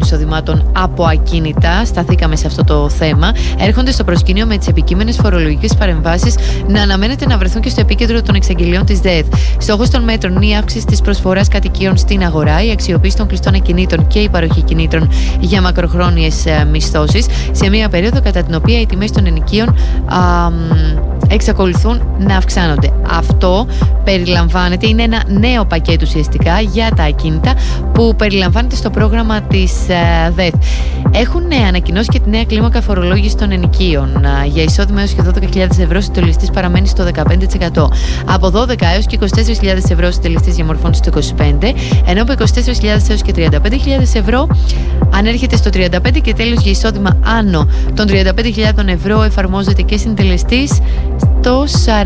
εισοδημάτων από ακίνητα, σταθήκαμε σε αυτό το θέμα, έρχονται στο προσκήνιο με τις επικείμενες φορολογικές παρεμβάσεις να αναμένεται να βρεθούν και στο επίκεντρο των εξαγγελιών της ΔΕΘ. Στόχος των μέτρων είναι η αύξηση της προσφοράς κατοικίων στην αγορά, η αξιοποίηση των κλειστών ακινήτων και η παροχή κινήτρων για μακροχρόνιες μισθώσεις, σε μια περίοδο κατά την οποία οι τιμές των ενοικίων εξακολουθούν να αυξάνονται. Αυτό περιλαμβάνεται, είναι ένα νέο πακέτο ουσιαστικά για τα ακίνητα που περιλαμβάνεται στο πρόγραμμα της ΔΕΘ. Έχουν ανακοινώσει και τη νέα κλίμακα φορολόγηση των ενοικίων. Για εισόδημα έως και 12.000 ευρώ ο συντελεστής παραμένει στο 15%. Από 12 έως και 24.000 ευρώ ο συντελεστής διαμορφώνεται στο 25%, ενώ από 24.000 έως και 35.000 ευρώ ανέρχεται στο 35% και τέλος για εισόδημα άνω των 35.000 ευρώ εφαρμόζεται και συντελεστής το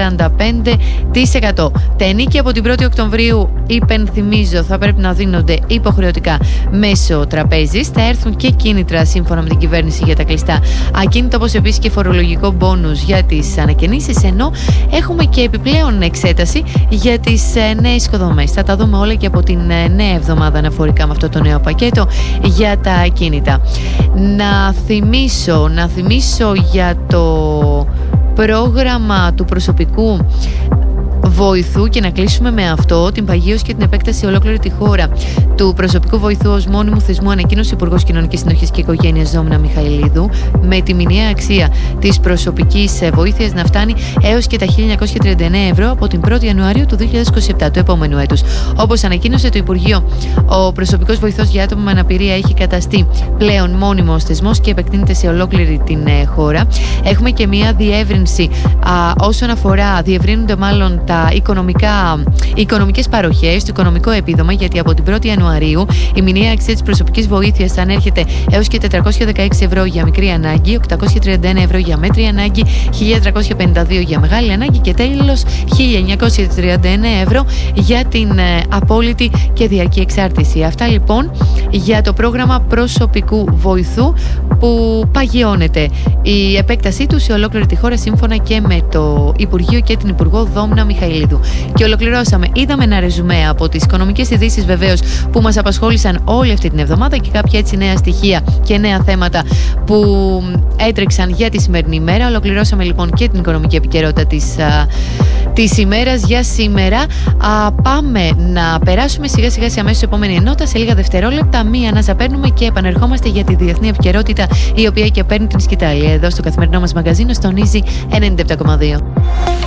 45%. Τα ενίκια από την 1η Οκτωβρίου, υπενθυμίζω, θα πρέπει να δίνονται υποχρεωτικά μέσω τραπέζης. Θα έρθουν και κίνητρα σύμφωνα με την κυβέρνηση για τα κλειστά ακίνητα, όπως επίσης και φορολογικό μπόνους για τις ανακαινήσεις, ενώ έχουμε και επιπλέον εξέταση για τις νέες οικοδομές. Θα τα δούμε όλα και από την νέα εβδομάδα αναφορικά με αυτό το νέο πακέτο για τα ακίνητα. Να θυμίσω για το πρόγραμμα του προσωπικού βοηθού και να κλείσουμε με αυτό, την παγίωση και την επέκταση σε ολόκληρη τη χώρα του προσωπικού βοηθού ως μόνιμου θεσμού, ανακοίνωσε ο Υπουργός Κοινωνικής Συνοχής και Οικογένειας Δόμνα Μιχαηλίδου, με τη μηνιαία αξία της προσωπικής βοήθειας να φτάνει έως και τα 1.939 ευρώ από την 1η Ιανουαρίου του 2027, του επόμενου έτους. Όπως ανακοίνωσε το Υπουργείο, ο προσωπικός βοηθός για άτομα με αναπηρία έχει καταστεί πλέον μόνιμος θεσμός και επεκτείνεται σε ολόκληρη την χώρα. Έχουμε και μια διεύρυνση όσον αφορά, διευρύνονται μάλλον οι οικονομικές παροχές, το οικονομικό επίδομα, γιατί από την 1η Ιανουαρίου η μηνιαία αξία της προσωπικής βοήθειας θα ανέρχεται έως και 416 ευρώ για μικρή ανάγκη, 831 ευρώ για μέτρη ανάγκη, 1.352 για μεγάλη ανάγκη και τέλος 1.939 ευρώ για την απόλυτη και διαρκή εξάρτηση. Αυτά λοιπόν για το πρόγραμμα προσωπικού βοηθού που παγιώνεται η επέκτασή του σε ολόκληρη τη χώρα σύμφωνα και με το Υπουργείο και την Υπουργό Δόμνα Μιχαηλίδου. Και ολοκληρώσαμε. Είδαμε ένα ρεζουμέ από τις οικονομικές ειδήσεις βεβαίως που μας απασχόλησαν όλη αυτή την εβδομάδα και κάποια έτσι νέα στοιχεία και νέα θέματα που έτρεξαν για τη σημερινή ημέρα. Ολοκληρώσαμε λοιπόν και την οικονομική επικαιρότητα της ημέρας για σήμερα. Πάμε να περάσουμε σιγά σιγά σε αμέσως επόμενη ενότητα. Σε λίγα δευτερόλεπτα, μία ανάσα παίρνουμε και επανερχόμαστε για τη διεθνή επικαιρότητα, η οποία και παίρνει την σκητάλη εδώ στο καθημερινό μας μαγαζίνο, στον Easy 97,2.